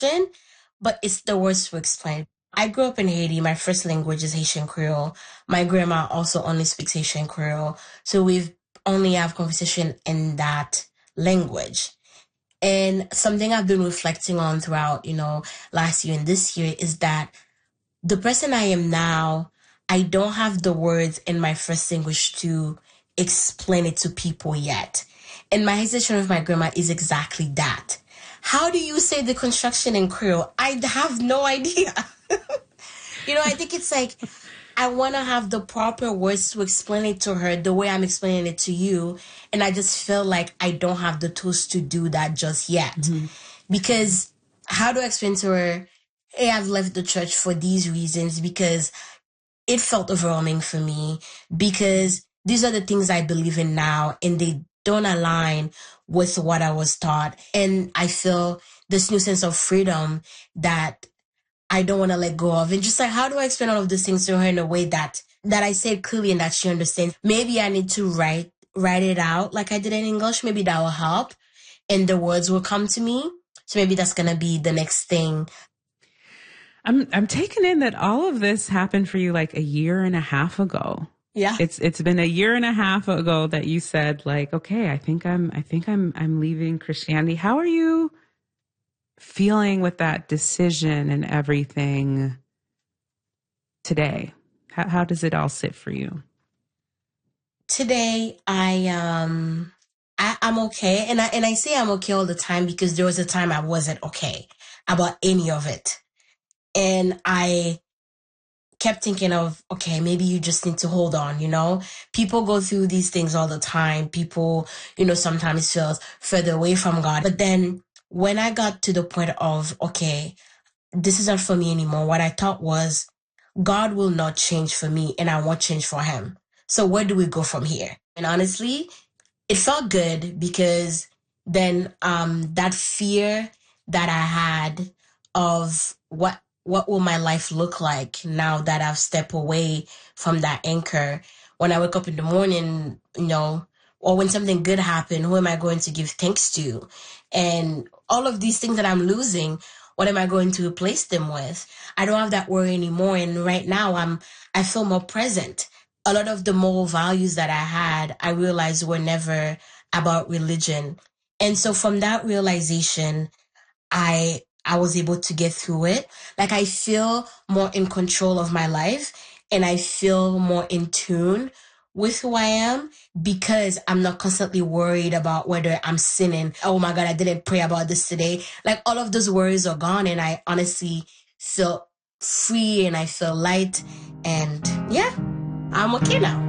but it's the words to explain. I grew up in Haiti. My first language is Haitian Creole. My grandma also only speaks Haitian Creole. So we've only have conversation in that language. And something I've been reflecting on throughout, last year and this year is that the person I am now, I don't have the words in my first language to explain it to people yet. And my hesitation with my grandma is exactly that. How do you say the construction in Creole? I have no idea. I think it's like, I want to have the proper words to explain it to her the way I'm explaining it to you. And I just feel like I don't have the tools to do that just yet. Mm-hmm. Because how do I explain to her, hey, I've left the church for these reasons, because it felt overwhelming for me, because these are the things I believe in now and they don't align with what I was taught. And I feel this new sense of freedom that I don't want to let go of. And just like, how do I explain all of these things to her in a way that I say it clearly and that she understands? Maybe I need to write it out like I did in English. Maybe that will help and the words will come to me. So maybe that's going to be the next thing. I'm taken in that all of this happened for you like a year and a half ago. Yeah. It's been a year and a half ago that you said like, okay, I think I'm leaving Christianity. How are you feeling with that decision and everything today? How does it all sit for you? Today, I'm okay. And I say I'm okay all the time because there was a time I wasn't okay about any of it. And I kept thinking of, okay, maybe you just need to hold on, People go through these things all the time. People, sometimes feel further away from God. But then when I got to the point of, okay, this is not for me anymore, what I thought was, God will not change for me and I won't change for him. So where do we go from here? And honestly, it felt good because then that fear that I had of what will my life look like now that I've stepped away from that anchor. When I wake up in the morning, or when something good happened, who am I going to give thanks to? And all of these things that I'm losing, what am I going to replace them with? I don't have that worry anymore. And right now I feel more present. A lot of the moral values that I had, I realized were never about religion. And so from that realization, I was able to get through it. Like I feel more in control of my life and I feel more in tune with who I am because I'm not constantly worried about whether I'm sinning. Oh my God, I didn't pray about this today. Like all of those worries are gone and I honestly feel free and I feel light and yeah, I'm okay now.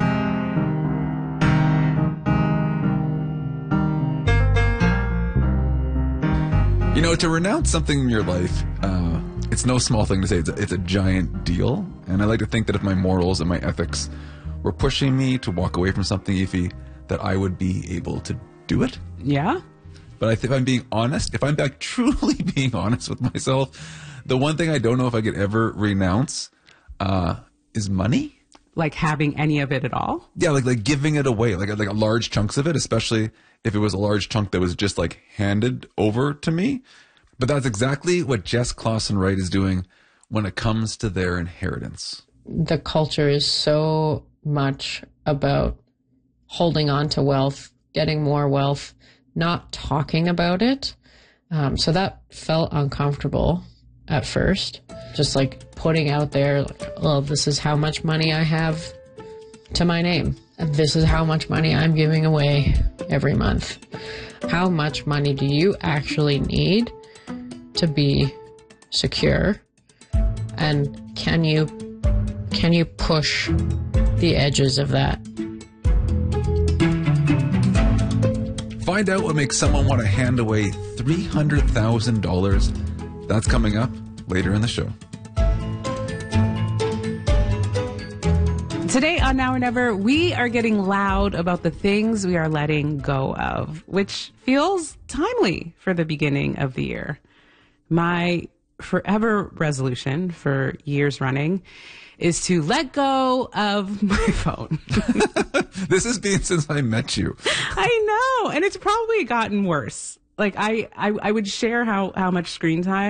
To renounce something in your life, it's no small thing to say. It's a giant deal. And I like to think that if my morals and my ethics were pushing me to walk away from something, Ify, that I would be able to do it. Yeah. But if I'm being honest, if I'm truly being honest with myself, the one thing I don't know if I could ever renounce is money. Like having any of it at all? Yeah, like giving it away, like large chunks of it, especially if it was a large chunk that was just like handed over to me. But that's exactly what Jess Clausen Wright is doing when it comes to their inheritance. The culture is so much about holding on to wealth, getting more wealth, not talking about it. So that felt uncomfortable at first. Just like putting out there, like, oh, this is how much money I have to my name. And this is how much money I'm giving away every month. How much money do you actually need to be secure? And can you push the edges of that? Find out what makes someone want to hand away $300,000. That's coming up later in the show. Today on Now or Never, we are getting loud about the things we are letting go of, which feels timely for the beginning of the year. My forever resolution for years running is to let go of my phone. This has been since I met you. I know. And it's probably gotten worse. Like I would share how much screen time